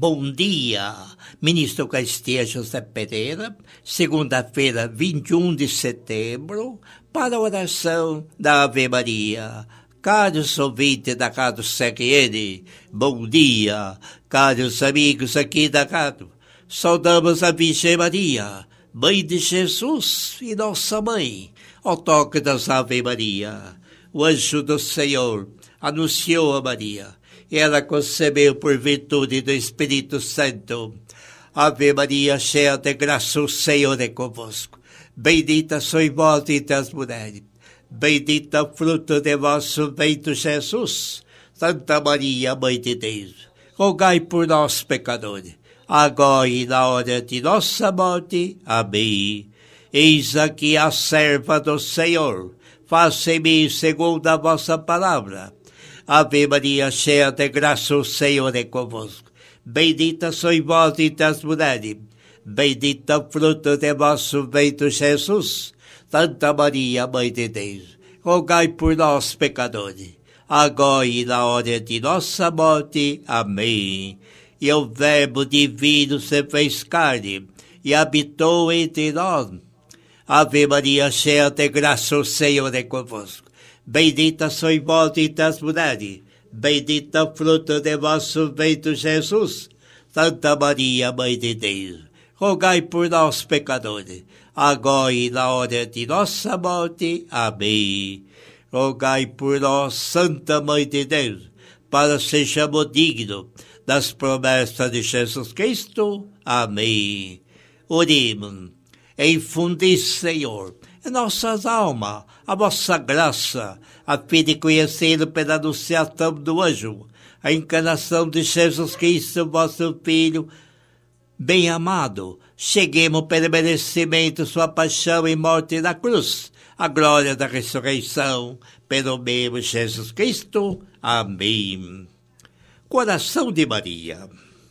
Bom dia, ministro Caxias José Pereira, segunda-feira, 21 de setembro, para a oração da Ave Maria. Caros ouvintes da Rádio CRN, bom dia, caros amigos aqui da Rádio. Saudamos a Virgem Maria, Mãe de Jesus e nossa Mãe, ao toque das Ave Maria. O anjo do Senhor anunciou a Maria. Ela concebeu por virtude do Espírito Santo. Ave Maria, cheia de graça, o Senhor é convosco. Bendita sois vós entre as mulheres. Bendito é o fruto de vosso ventre, Jesus. Santa Maria, Mãe de Deus, rogai por nós, pecadores, agora e na hora de nossa morte. Amém. Eis aqui a serva do Senhor. Faça em mim segundo a vossa palavra. Ave Maria, cheia de graça, o Senhor é convosco. Bendita sois vós entre as mulheres. Bendito é o fruto de vosso ventre, Jesus. Santa Maria, Mãe de Deus, rogai por nós, pecadores, agora e na hora de nossa morte. Amém. E o Verbo divino se fez carne e habitou entre nós. Ave Maria, cheia de graça, o Senhor é convosco. Bendita sois vós entre as mulheres, bendito é o fruto de vosso ventre, Jesus. Santa Maria, Mãe de Deus, rogai por nós, pecadores, agora e na hora de nossa morte. Amém. Rogai por nós, Santa Mãe de Deus, para sejamos dignos das promessas de Jesus Cristo. Amém. Oremos. Infundi, Senhor, em nossas almas a vossa graça, a fim de conhecer pela anunciação do anjo a encarnação de Jesus Cristo, vosso Filho bem-amado. Cheguemos pelo merecimento sua paixão e morte na cruz, a glória da ressurreição, pelo mesmo Jesus Cristo. Amém. Coração de Maria,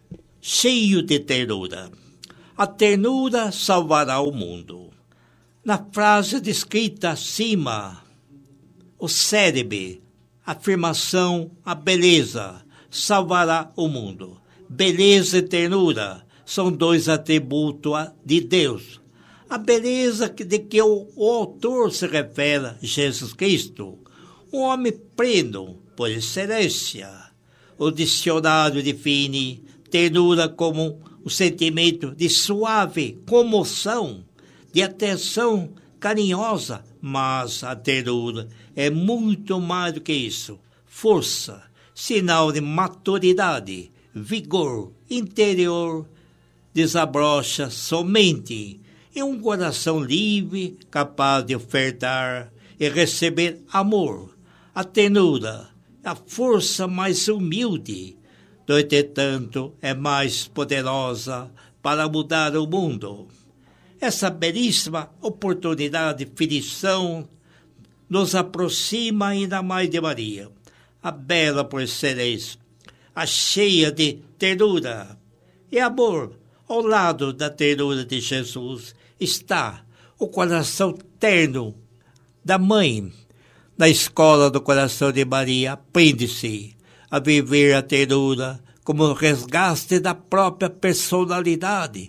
cheio de ternura. A ternura salvará o mundo. Na frase descrita acima, o cérebro, a afirmação, a beleza, salvará o mundo. Beleza e ternura são dois atributos de Deus. A beleza de que o autor se refere, Jesus Cristo, um homem pleno por excelência. O dicionário define ternura como o sentimento de suave comoção, de atenção carinhosa, mas a ternura é muito mais do que isso. Força, sinal de maturidade, vigor interior, desabrocha somente em um coração livre, capaz de ofertar e receber amor. A ternura é a força mais humilde, no entretanto, é mais poderosa para mudar o mundo. Essa belíssima oportunidade de filiação nos aproxima ainda mais de Maria, a bela por excelência, a cheia de ternura e amor. Ao lado da ternura de Jesus está o coração terno da mãe. Na escola do coração de Maria, aprende-se a viver a ternura como resgate da própria personalidade.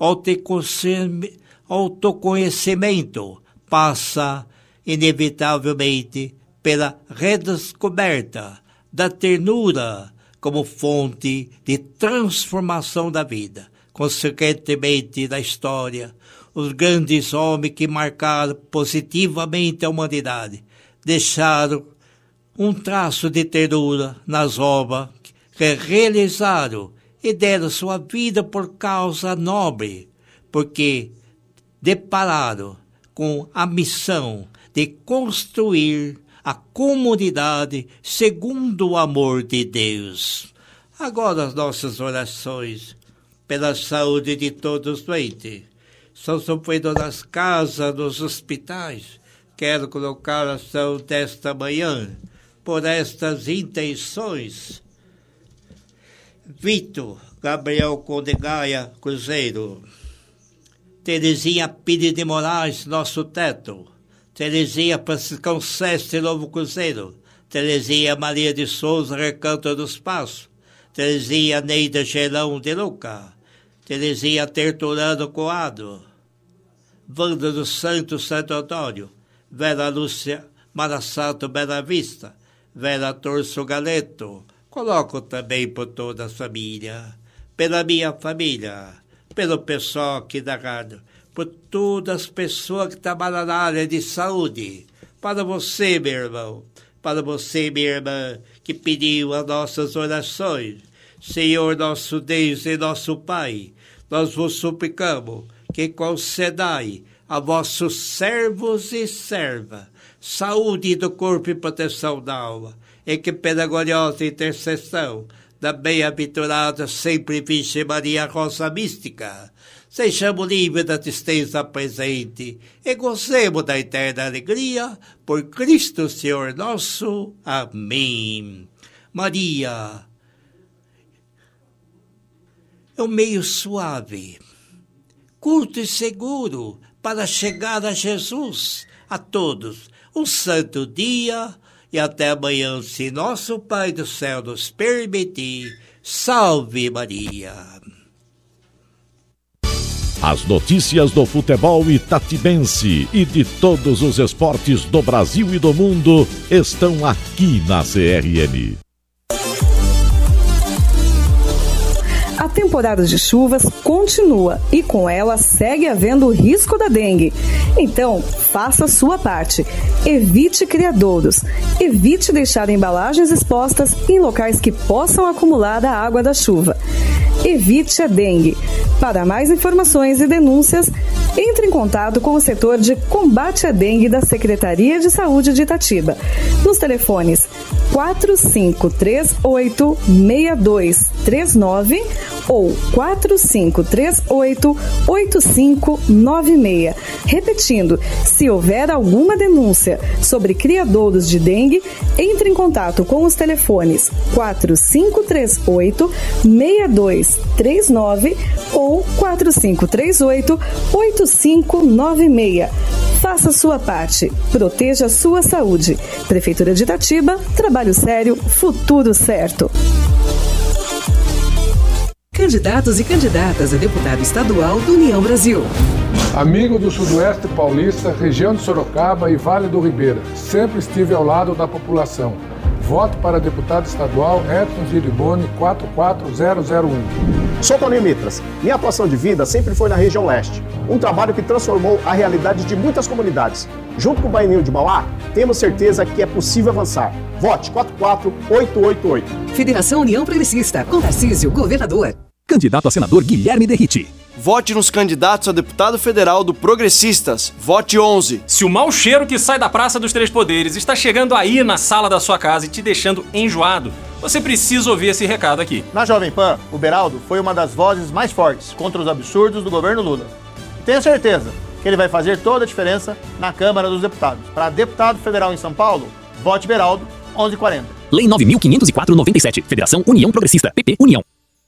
Autoconhecimento passa inevitavelmente pela redescoberta da ternura como fonte de transformação da vida. Consequentemente, na história, os grandes homens que marcaram positivamente a humanidade deixaram um traço de ternura nas obras que realizaram e deram sua vida por causa nobre, porque depararam com a missão de construir a comunidade segundo o amor de Deus. Agora as nossas orações pela saúde de todos os doentes. São sofrendo nas casas, nos hospitais. Quero colocar a oração desta manhã por estas intenções. Vitor Gabriel Conde Gaia Cruzeiro, Terezinha Pires de Moraes, Nosso Teto, Terezinha Franciscão Seste Novo Cruzeiro, Terezinha Maria de Souza, Recanto dos Passos, Terezinha Neida Gelão de Luca, Terezinha Tertulano Coado, Wanda do Santo Antônio, Vera Lúcia Marasato Bela Vista, Vera Torso Galeto. Coloco também por toda a família, pela minha família, pelo pessoal aqui da rádio, por todas as pessoas que trabalham na área de saúde, para você, meu irmão, para você, minha irmã, que pediu as nossas orações. Senhor nosso Deus e nosso Pai, nós vos suplicamos que concedai a vossos servos e servas saúde do corpo e proteção da alma, e que pela gloriosa intercessão da bem-aventurada sempre Virgem Maria Rosa Mística, sejamos livres da tristeza presente e gozemos da eterna alegria por Cristo Senhor nosso. Amém. Maria é um meio suave, curto e seguro para chegar a Jesus. A todos, um santo dia e até amanhã, se nosso Pai do céu nos permitir. Salve Maria! As notícias do futebol itatibense e de todos os esportes do Brasil e do mundo estão aqui na CRN. A temporada de chuvas continua e com ela segue havendo o risco da dengue. Então, faça a sua parte. Evite criadouros. Evite deixar embalagens expostas em locais que possam acumular a água da chuva. Evite a dengue. Para mais informações e denúncias, entre em contato com o setor de combate à dengue da Secretaria de Saúde de Itatiba, nos telefones 4538-6239 ou 4538-8596. Repetindo, se houver alguma denúncia sobre criadouros de dengue, entre em contato com os telefones 4538-6239 ou 4538-8596. Faça a sua parte. Proteja a sua saúde. Prefeitura de Itatiba, trabalho sério, futuro certo. Candidatos e candidatas a deputado estadual do União Brasil. Amigo do Sudoeste Paulista, região de Sorocaba e Vale do Ribeira, sempre estive ao lado da população. Voto para deputado estadual Edson Giriboni 44001. Sou Toninho Mitras. Minha atuação de vida sempre foi na região leste. Um trabalho que transformou a realidade de muitas comunidades. Junto com o Baianinho de Mauá, temos certeza que é possível avançar. Vote 44888. Federação União Progressista, com Tarcísio, governador. Candidato a senador Guilherme Derriti. Vote nos candidatos a deputado federal do Progressistas. Vote 11. Se o mau cheiro que sai da Praça dos Três Poderes está chegando aí na sala da sua casa e te deixando enjoado, você precisa ouvir esse recado aqui. Na Jovem Pan, o Beraldo foi uma das vozes mais fortes contra os absurdos do governo Lula. E tenho certeza que ele vai fazer toda a diferença na Câmara dos Deputados. Para deputado federal em São Paulo, vote Beraldo 1140. Lei 9.504/97. Federação União Progressista. PP União.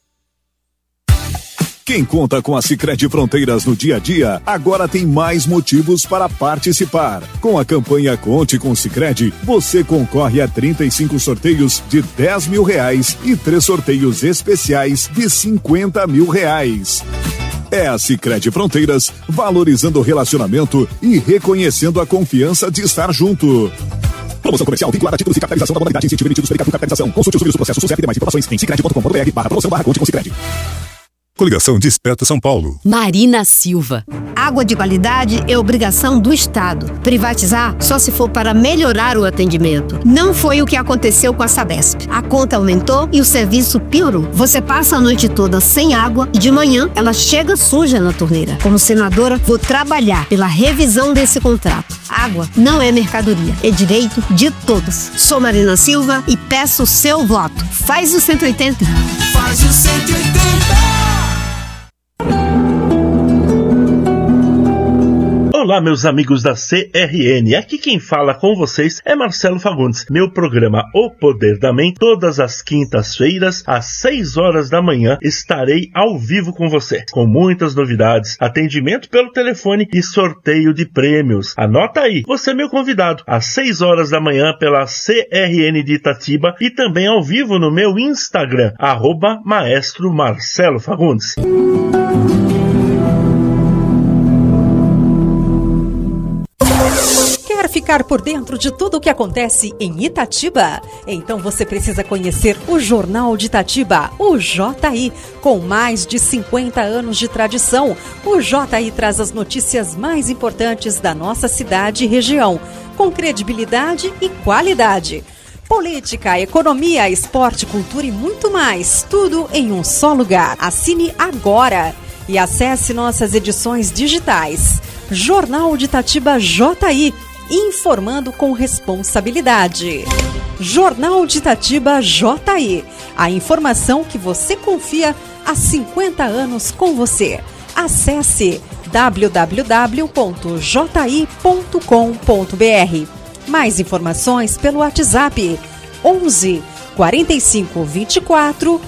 Quem conta com a Sicredi Fronteiras no dia a dia, agora tem mais motivos para participar. Com a campanha Conte com Sicredi, você concorre a 35 sorteios de R$10 mil e 3 sorteios especiais de R$50 mil. É a Sicredi Fronteiras, valorizando o relacionamento e reconhecendo a confiança de estar junto. Promoção comercial vinculada a títulos de capitalização da modalidade incentivo emitidos pela Capitalização. Consulte os vídeos do processo SUSEP e demais informações em sicredi.com.br/promoção/conte com Sicredi. Coligação Desperta São Paulo. Marina Silva. Água de qualidade é obrigação do Estado. Privatizar só se for para melhorar o atendimento. Não foi o que aconteceu com a Sabesp. A conta aumentou e o serviço piorou. Você passa a noite toda sem água e de manhã ela chega suja na torneira. Como senadora, vou trabalhar pela revisão desse contrato. Água não é mercadoria, é direito de todos. Sou Marina Silva e peço o seu voto. Faz o 180. Faz o 180. Olá, meus amigos da CRN. Aqui quem fala com vocês é Marcelo Fagundes. Meu programa O Poder da Mente, todas as quintas-feiras, às 6 horas da manhã, estarei ao vivo com você, com muitas novidades, atendimento pelo telefone e sorteio de prêmios. Anota aí, você é meu convidado, às 6 horas da manhã pela CRN de Itatiba e também ao vivo no meu Instagram, @Maestro Marcelo Fagundes. Quer ficar por dentro de tudo o que acontece em Itatiba? Então você precisa conhecer o Jornal de Itatiba, o JI. Com mais de 50 anos de tradição, o JI traz as notícias mais importantes da nossa cidade e região, com credibilidade e qualidade. Política, economia, esporte, cultura e muito mais. Tudo em um só lugar. Assine agora e acesse nossas edições digitais. Jornal de Itatiba JI. Informando com responsabilidade. Jornal de Itatiba JI. A informação que você confia há 50 anos com você. Acesse www.ji.com.br. Mais informações pelo WhatsApp 11 45 24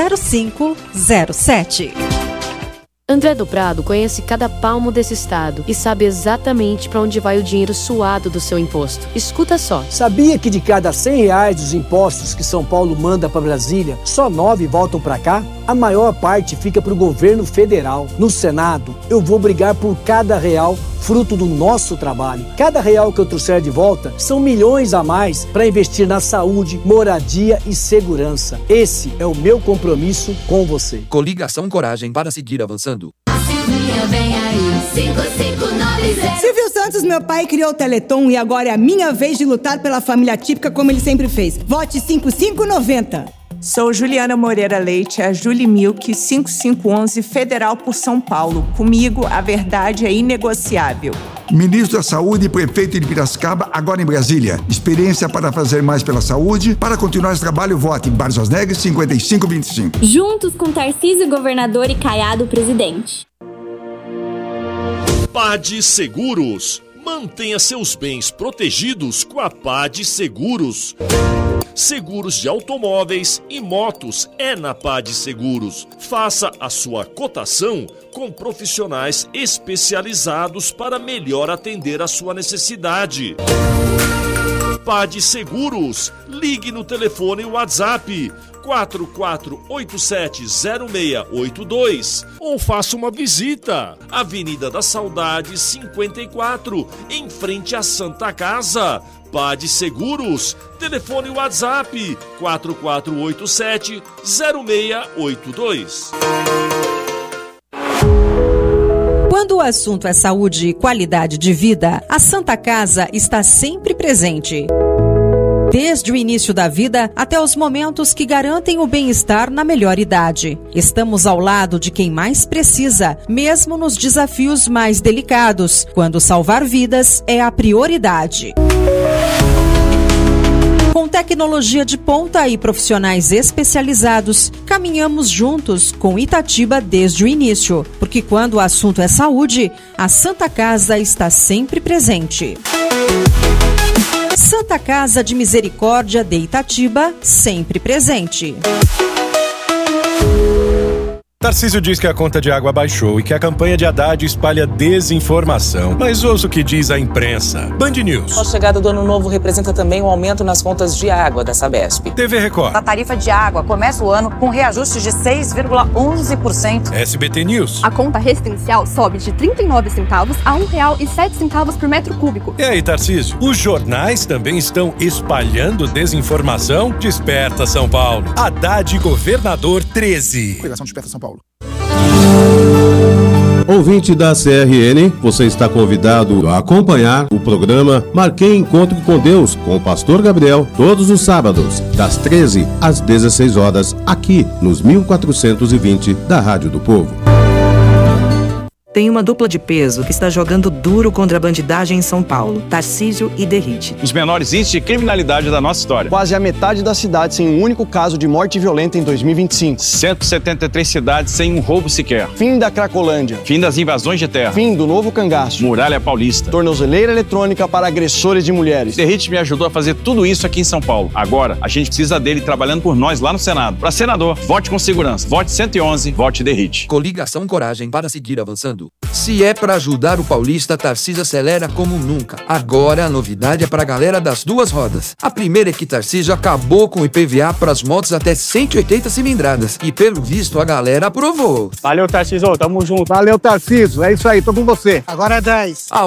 0507. André do Prado conhece cada palmo desse estado e sabe exatamente para onde vai o dinheiro suado do seu imposto. Escuta só. Sabia que de cada R$100 dos impostos que São Paulo manda para Brasília, só 9 voltam para cá? A maior parte fica para o governo federal. No Senado, eu vou brigar por cada real fruto do nosso trabalho. Cada real que eu trouxer de volta são milhões a mais para investir na saúde, moradia e segurança. Esse é o meu compromisso com você. Coligação Coragem para seguir avançando. Silvio Santos, meu pai, criou o Teleton e agora é a minha vez de lutar pela família típica como ele sempre fez. Vote 5590. Sou Juliana Moreira Leite, a Julie Milk, 5511, Federal por São Paulo. Comigo, a verdade é inegociável. Ministro da Saúde e prefeito de Piracicaba, agora em Brasília. Experiência para fazer mais pela saúde. Para continuar esse trabalho, vote Barros Negres 5525. Juntos com Tarcísio, governador, e Caiado, presidente. PAD Seguros. Mantenha seus bens protegidos com a PAD Seguros. Seguros de automóveis e motos é na PAD Seguros. Faça a sua cotação com profissionais especializados para melhor atender a sua necessidade. PAD Seguros. Ligue no telefone WhatsApp 44870682 ou faça uma visita. Avenida da Saudade 54, em frente à Santa Casa. PAD Seguros. Telefone WhatsApp 44870682. Quando o assunto é saúde e qualidade de vida, a Santa Casa está sempre presente. Desde o início da vida até os momentos que garantem o bem-estar na melhor idade. Estamos ao lado de quem mais precisa, mesmo nos desafios mais delicados, quando salvar vidas é a prioridade. Com tecnologia de ponta e profissionais especializados, caminhamos juntos com Itatiba desde o início, porque quando o assunto é saúde, a Santa Casa está sempre presente. Santa Casa de Misericórdia de Itatiba, sempre presente. Tarcísio diz que a conta de água baixou e que a campanha de Haddad espalha desinformação. Mas ouça o que diz a imprensa. Band News. A chegada do ano novo representa também um aumento nas contas de água da Sabesp. TV Record. A tarifa de água começa o ano com reajuste de 6,11%. SBT News. A conta residencial sobe de 39 centavos a R$ 1,07 por metro cúbico. E aí, Tarcísio? Os jornais também estão espalhando desinformação? Desperta São Paulo. Haddad Governador 13. Coligação Desperta São Paulo. Ouvinte da CRN, você está convidado a acompanhar o programa Marquei Encontro com Deus, com o Pastor Gabriel, todos os sábados, das 13 às 16 horas, aqui nos 1420 da Rádio do Povo. Tem uma dupla de peso que está jogando duro contra a bandidagem em São Paulo, Tarcísio e Derrite. Os menores índices de criminalidade da nossa história. Quase a metade da cidade sem um único caso de morte violenta em 2025. 173 cidades sem um roubo sequer. Fim da Cracolândia. Fim das invasões de terra. Fim do novo cangaço. Muralha Paulista. Tornozeleira eletrônica para agressores de mulheres. Derrite me ajudou a fazer tudo isso aqui em São Paulo. Agora, a gente precisa dele trabalhando por nós lá no Senado. Para senador, vote com segurança. Vote 111, vote Derrite. Coligação Coragem para seguir avançando. Se é para ajudar o paulista, Tarcísio acelera como nunca. Agora a novidade é para a galera das duas rodas. A primeira é que Tarcísio acabou com o IPVA para as motos até 180 cilindradas. E pelo visto a galera aprovou. Valeu, Tarcísio, tamo junto. Valeu, Tarcísio, é isso aí, tô com você. Agora é 10.